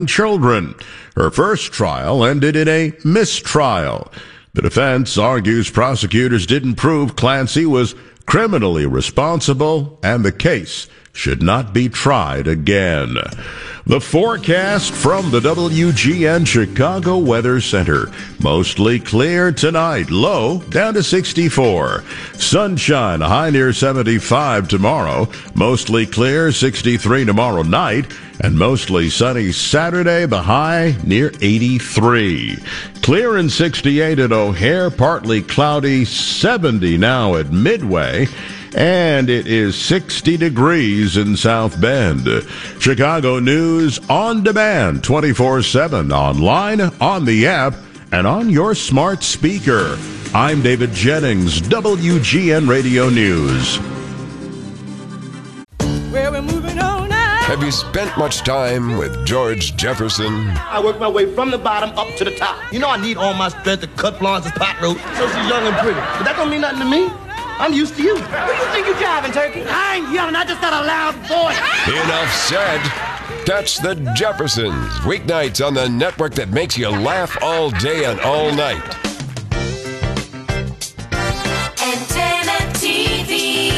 children. Her first trial ended in a mistrial. The defense argues prosecutors didn't prove Clancy was criminally responsible and the case should not be tried again. The forecast from the WGN Chicago Weather Center. Mostly clear tonight. Low down to 64. Sunshine, high near 75 tomorrow. Mostly clear, 63 tomorrow night. And mostly sunny Saturday, the high near 83. Clear and 68 at O'Hare, partly cloudy, 70 now at Midway. And it is 60 degrees in South Bend. Chicago News on demand 24/7 online, on the app, and on your smart speaker. I'm David Jennings, WGN Radio News. Well, we're moving on now. Have you spent much time with George Jefferson? I work my way from the bottom up to the top. You know I need all my strength to cut Florence's pot roast so she's young and pretty. But that don't mean nothing to me. I'm used to you. Who you think you're driving, Turkey? I ain't yelling. I just got a loud voice. Enough said. Catch the Jeffersons weeknights on the network that makes you laugh all day and all night. Antenna TV.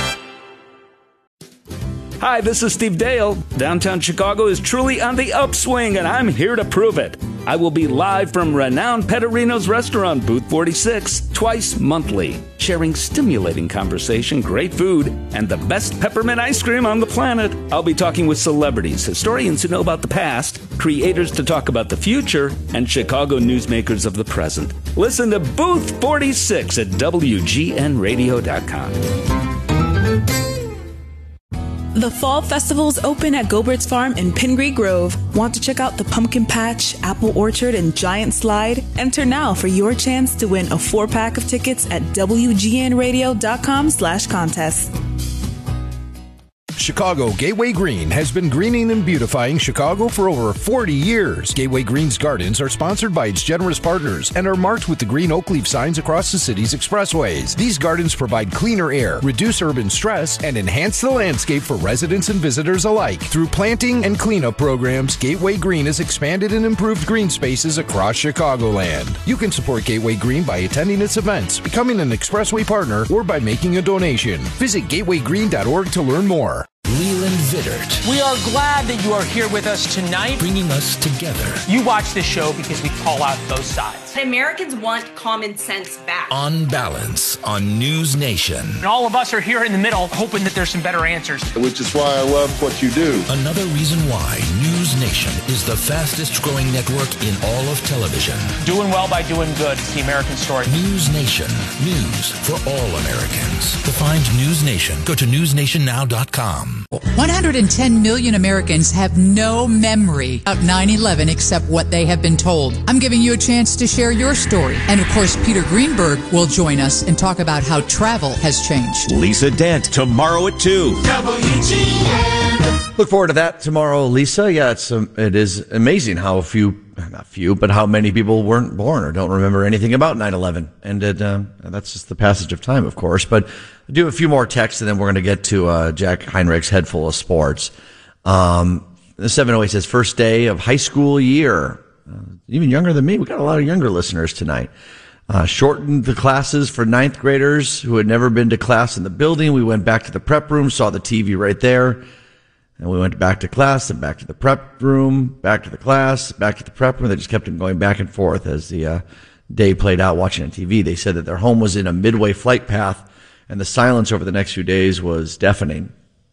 Hi, this is Steve Dale. Downtown Chicago is truly on the upswing, and I'm here to prove it. I will be live from renowned Pettorino's restaurant, Booth 46, twice monthly, sharing stimulating conversation, great food, and the best peppermint ice cream on the planet. I'll be talking with celebrities, historians who know about the past, creators to talk about the future, and Chicago newsmakers of the present. Listen to Booth 46 at WGNradio.com. The Fall Festival's open at Gobert's Farm in Pingree Grove. Want to check out the Pumpkin Patch, Apple Orchard, and Giant Slide? Enter now for your chance to win a 4-pack of tickets at WGNradio.com/contest. Chicago Gateway Green has been greening and beautifying Chicago for over 40 years. Gateway Green's gardens are sponsored by its generous partners and are marked with the green oak leaf signs across the city's expressways. These gardens provide cleaner air, reduce urban stress, and enhance the landscape for residents and visitors alike. Through planting and cleanup programs, Gateway Green has expanded and improved green spaces across Chicagoland. You can support Gateway Green by attending its events, becoming an expressway partner, or by making a donation. Visit gatewaygreen.org to learn more. Leland Vittert. We are glad that you are here with us tonight. Bringing us together. You watch this show because we call out both sides. Americans want common sense back. On Balance on News Nation. And all of us are here in the middle hoping that there's some better answers. Which is why I love what you do. Another reason why News Nation is the fastest growing network in all of television. Doing well by doing good. It's the American story. News Nation. News for all Americans. To find News Nation, go to newsnationnow.com. 110 million Americans have no memory of 9/11 except what they have been told. I'm giving you a chance to share your story. And of course, Peter Greenberg will join us and talk about how travel has changed. Lisa Dent, tomorrow at 2. WGN. Look forward to that tomorrow, Lisa. Yeah, it is amazing how how many people weren't born or don't remember anything about 9/11. And that's just the passage of time, of course. But I do have a few more texts, and then we're going to get to Jack Heinrich's Head Full of Sports. The 708 says, first day of high school year. Even younger than me. We got a lot of younger listeners tonight. Shortened the classes for ninth graders who had never been to class in the building. We went back to the prep room, saw the TV right there. And we went back to class and back to the prep room, back to the class, back to the prep room. They just kept going back and forth as the day played out watching on TV. They said that their home was in a midway flight path, and the silence over the next few days was deafening.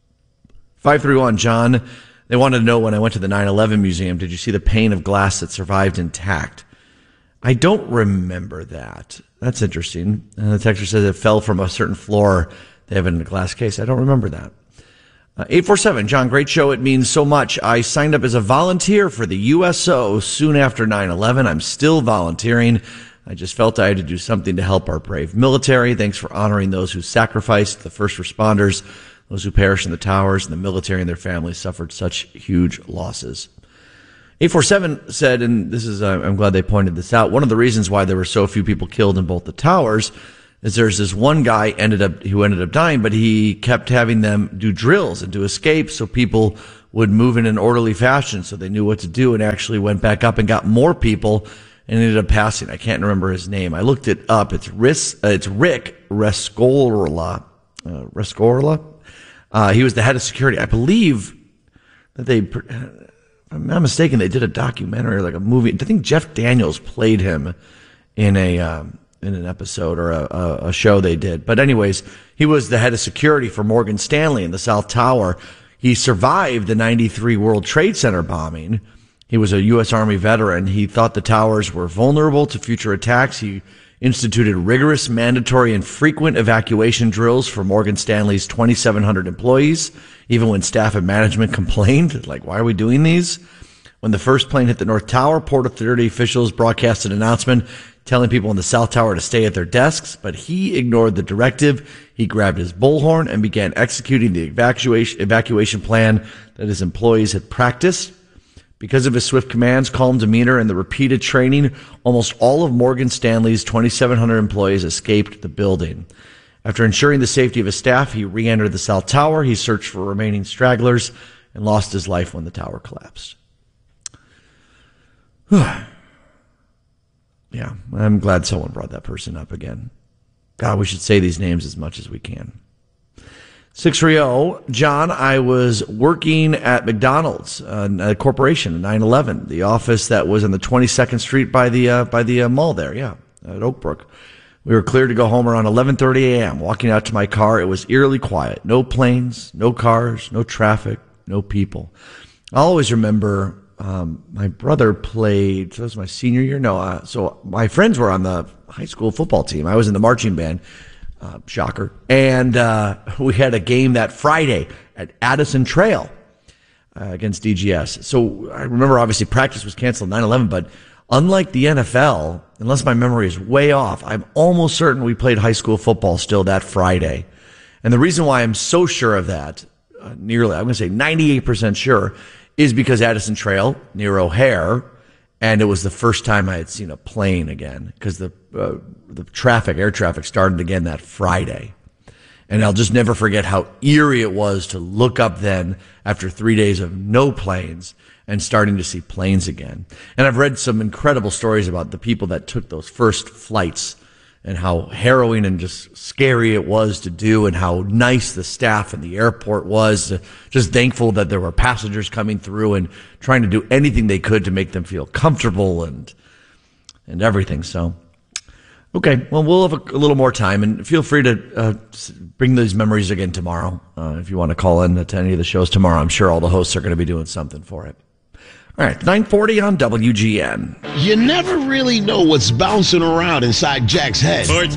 531, John, they wanted to know when I went to the 9/11 museum, did you see the pane of glass that survived intact? I don't remember that. That's interesting. The texter says it fell from a certain floor. They have it in a glass case. I don't remember that. 847, John, great show. It means so much. I signed up as a volunteer for the USO soon after 9/11. I'm still volunteering. I just felt I had to do something to help our brave military. Thanks for honoring those who sacrificed, the first responders, those who perished in the towers, and the military and their families suffered such huge losses. 847 said, and this is, I'm glad they pointed this out, one of the reasons why there were so few people killed in both the towers is there's this one guy who ended up dying, but he kept having them do drills and do escape so people would move in an orderly fashion, so they knew what to do, and actually went back up and got more people and ended up passing. I can't remember his name. I looked it up. It's Rick Rescorla. He was the head of security. I believe that if I'm not mistaken, they did a documentary, like a movie. I think Jeff Daniels played him in an episode or a show they did. But anyways, he was the head of security for Morgan Stanley in the South Tower. He survived the 93 World Trade Center bombing. He was a U.S. Army veteran. He thought the towers were vulnerable to future attacks. He instituted rigorous, mandatory, and frequent evacuation drills for Morgan Stanley's 2,700 employees, even when staff and management complained. Like, why are we doing these? When the first plane hit the North Tower, Port Authority officials broadcast an announcement telling people in the South Tower to stay at their desks, but he ignored the directive. He grabbed his bullhorn and began executing the evacuation plan that his employees had practiced. Because of his swift commands, calm demeanor, and the repeated training, almost all of Morgan Stanley's 2,700 employees escaped the building. After ensuring the safety of his staff, he re-entered the South Tower. He searched for remaining stragglers and lost his life when the tower collapsed. Yeah, I'm glad someone brought that person up again. God, we should say these names as much as we can. 630, John, I was working at McDonald's, a corporation, 9/11, the office that was on the 22nd Street by the mall there, yeah, at Oakbrook. We were cleared to go home around 11:30 a.m. Walking out to my car, it was eerily quiet. No planes, no cars, no traffic, no people. I always remember my brother played, so that was my senior year? No, so my friends were on the high school football team. I was in the marching band. Shocker. And we had a game that Friday at Addison Trail against DGS. So I remember, obviously, practice was canceled 9/11, but unlike the NFL, unless my memory is way off, I'm almost certain we played high school football still that Friday. And the reason why I'm so sure of that, I'm going to say 98% sure, is because Addison Trail, near O'Hare, and it was the first time I had seen a plane again, because the air traffic started again that Friday. And I'll just never forget how eerie it was to look up then after 3 days of no planes and starting to see planes again. And I've read some incredible stories about the people that took those first flights and how harrowing and just scary it was to do, and how nice the staff in the airport was. Just thankful that there were passengers coming through and trying to do anything they could to make them feel comfortable and everything. So, okay, well, we'll have a little more time, and feel free to bring these memories again tomorrow. If you want to call in to any of the shows tomorrow, I'm sure all the hosts are going to be doing something for it. All right, 9:40 on WGN. You never really know what's bouncing around inside Jack's head. Sports.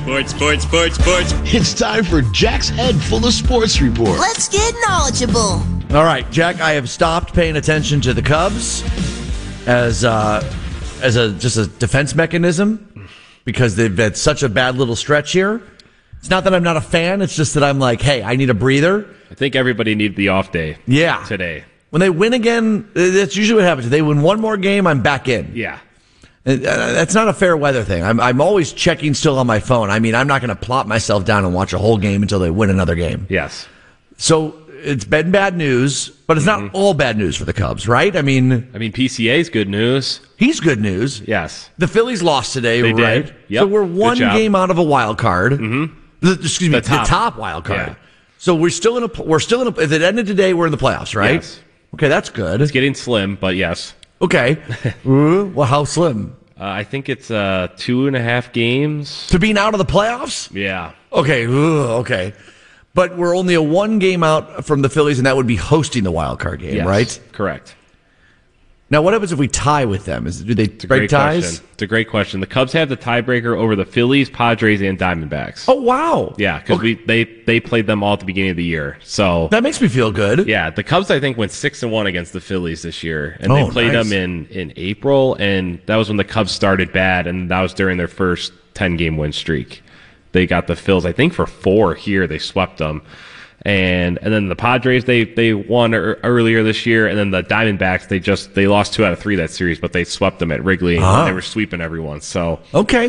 It's time for Jack's Head Full of Sports Report. Let's get knowledgeable. All right, Jack, I have stopped paying attention to the Cubs as just a defense mechanism because they've had such a bad little stretch here. It's not that I'm not a fan. It's just that I'm like, hey, I need a breather. I think everybody needed the off day. Yeah. Today. When they win again, that's usually what happens. If they win one more game, I'm back in. Yeah. That's not a fair weather thing. I'm always checking still on my phone. I mean, I'm not going to plop myself down and watch a whole game until they win another game. Yes. So it's been bad news, but it's not all bad news for the Cubs, right? I mean, PCA's good news. He's good news. Yes. The Phillies lost today, they right? Did. Yep. So we're one game out of a wild card. Mm-hmm. The top wild card. Yeah. So we're still in a. If it ended today, we're in the playoffs, right? Yes. Okay, that's good. It's getting slim, but yes. Okay. Well, how slim? I think it's 2.5 games. To being out of the playoffs? Yeah. Okay. Okay. But we're only a one game out from the Phillies, and that would be hosting the wild card game, yes, right? Correct. Now, what happens if we tie with them? Do they break ties? Question. It's a great question. The Cubs have the tiebreaker over the Phillies, Padres, and Diamondbacks. Oh, wow. Yeah, because they played them all at the beginning of the year. So that makes me feel good. Yeah, the Cubs, I think, went 6-1 against the Phillies this year. And they played them in April, and that was when the Cubs started bad, and that was during their first 10-game win streak. They got the Phils, I think, for 4 here. They swept them. And then the Padres, they won earlier this year, and then the Diamondbacks, they lost 2 out of 3 that series, but they swept them at Wrigley, and they were sweeping everyone. So okay,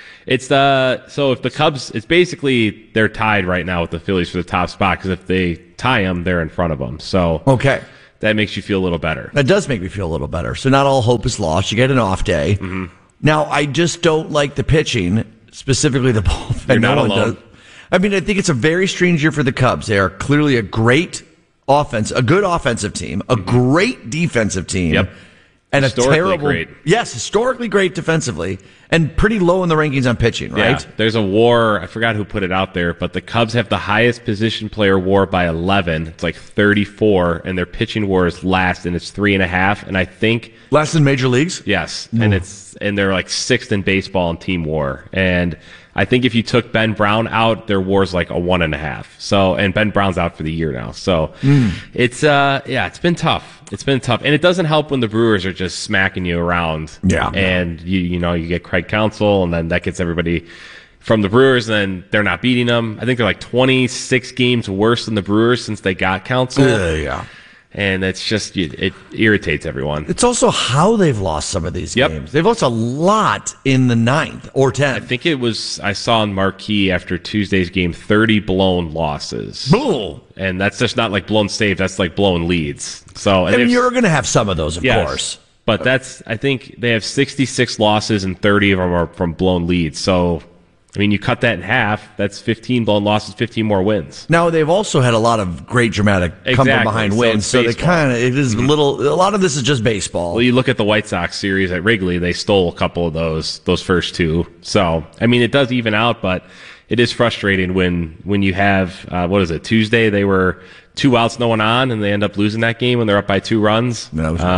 so if the Cubs, it's basically they're tied right now with the Phillies for the top spot, because if they tie them, they're in front of them. So okay, that makes you feel a little better. That does make me feel a little better. So not all hope is lost. You get an off day. Mm-hmm. Now, I just don't like the pitching, specifically the bullpen. You're not alone. I mean, I think it's a very strange year for the Cubs. They are clearly a great offense, a good offensive team, a great defensive team. Yep. And historically a terrible, great. Yes, historically great defensively, and pretty low in the rankings on pitching, right? Yeah, there's a WAR. I forgot who put it out there, but the Cubs have the highest position player WAR by 11. It's like 34, and their pitching WAR is last, and it's 3.5. And I think last in major leagues. Yes, and they're like 6th in baseball in team WAR. And I think if you took Ben Brown out, their WAR's like a 1.5. So, and Ben Brown's out for the year now. So it's it's been tough. It's been tough, and it doesn't help when the Brewers are just smacking you around. Yeah, and you get Craig Counsell, and then that gets everybody from the Brewers, and then they're not beating them. I think they're like 26 games worse than the Brewers since they got Counsell. Yeah. And it's just, it irritates everyone. It's also how they've lost some of these games. They've lost a lot in the 9th or 10th. I think it was, I saw on Marquee after Tuesday's game, 30 blown losses. Bull. And that's just not like blown saves, that's like blown leads. So I mean, you're going to have some of those, of course. But I think they have 66 losses and 30 of them are from blown leads. So, I mean, you cut that in half, that's 15 blown losses, 15 more wins. Now, they've also had a lot of great dramatic come-from-behind wins, so they kind of, it is a lot of this is just baseball. Well, you look at the White Sox series at Wrigley, they stole a couple of those first two. So, I mean, it does even out, but it is frustrating when you have, Tuesday, they were 2 outs, no one on, and they end up losing that game when they're up by 2 runs.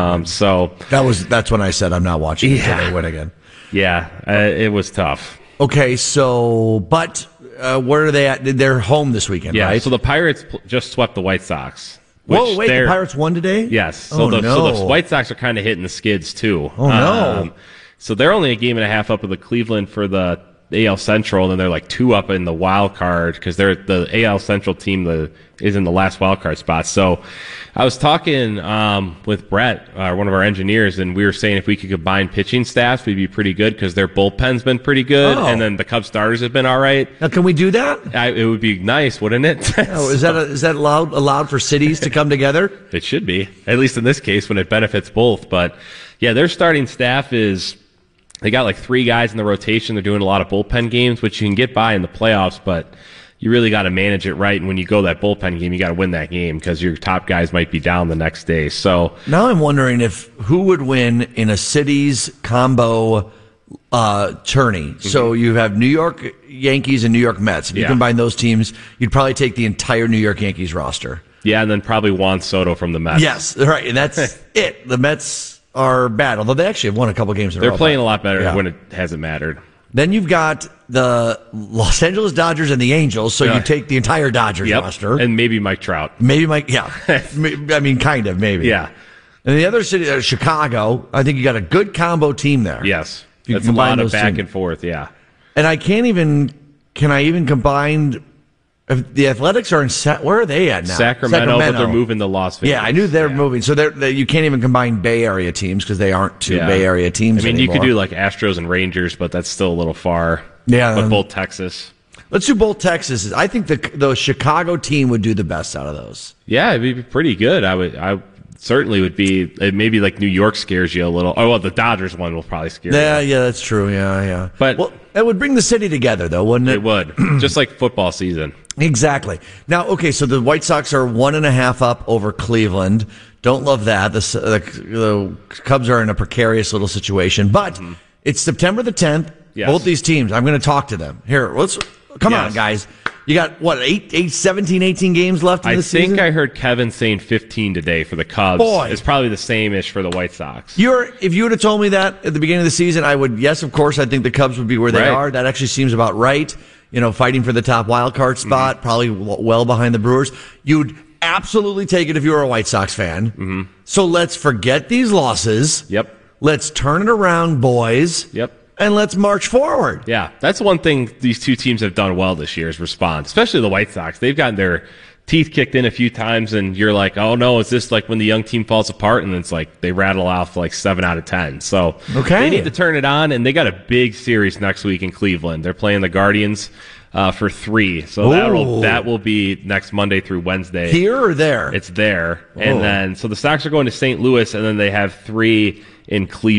That's when I said I'm not watching until they win again. Yeah, it was tough. Okay, so, but where are they at? They're home this weekend, right? So the Pirates just swept the White Sox. Whoa, wait, the Pirates won today? Yes. So the White Sox are kind of hitting the skids, too. Oh, no. So they're only a game and a half up of the Cleveland for the AL Central, and then they're like 2 up in the wild card because they're the AL Central team is in the last wild card spot. So I was talking with Brett, one of our engineers, and we were saying if we could combine pitching staffs, we'd be pretty good because their bullpen's been pretty good, and then the Cubs starters have been all right. Now, can we do that? It would be nice, wouldn't it? Is that allowed for cities to come together? It should be, at least in this case when it benefits both. But yeah, their starting staff is. They got like 3 guys in the rotation. They're doing a lot of bullpen games, which you can get by in the playoffs, but you really got to manage it right. And when you go that bullpen game, you got to win that game because your top guys might be down the next day. So now I'm wondering who would win in a cities combo tourney. Mm-hmm. So you have New York Yankees and New York Mets. If you combine those teams, you'd probably take the entire New York Yankees roster. Yeah, and then probably Juan Soto from the Mets. Yes, right, and that's it. The Mets are bad, although they actually have won a couple games in a row. They're playing a lot better when it hasn't mattered. Then you've got the Los Angeles Dodgers and the Angels, so you take the entire Dodgers roster. And maybe Mike Trout. I mean, kind of, maybe. Yeah. And the other city, Chicago, I think you got a good combo team there. Yes. That's a lot of back and forth, yeah. And can I even combine... The Athletics are in where are they at now? Sacramento, but they're moving to Las Vegas. Yeah, I knew they're moving. So you can't even combine Bay Area teams because they aren't two Bay Area teams anymore. You could do like Astros and Rangers, but that's still a little far. Yeah. But both Texas. Let's do both Texas. I think the Chicago team would do the best out of those. Yeah, it'd be pretty good. I certainly would be. Maybe like New York scares you a little. Oh, well, the Dodgers one will probably scare you. Yeah, that's true. Yeah. But it would bring the city together, though, wouldn't it? It would. Just like football season. Exactly. Now, okay, so the White Sox are 1.5 up over Cleveland. Don't love that. The Cubs are in a precarious little situation, but it's September the 10th. Yes. Both these teams, I'm going to talk to them. Here, come on, guys. You got, 17, 18 games left in the season? I think I heard Kevin saying 15 today for the Cubs. Boy. It's probably the same-ish for the White Sox. If you would have told me that at the beginning of the season, I would, yes, of course, I think the Cubs would be where they are. That actually seems about right. Fighting for the top wild card spot, probably well behind the Brewers. You'd absolutely take it if you were a White Sox fan. Mm-hmm. So let's forget these losses. Yep. Let's turn it around, boys. Yep. And let's march forward. Yeah, that's one thing these two teams have done well this year is respond, especially the White Sox. They've gotten their teeth kicked in a few times, and you're like, oh no, is this like when the young team falls apart? And it's like they rattle off like 7 out of 10. So they need to turn it on, and they got a big series next week in Cleveland. They're playing the Guardians for 3. So that will be next Monday through Wednesday. Here or there? It's there. And then, so the Sox are going to St. Louis, and then they have 3 in Cleveland.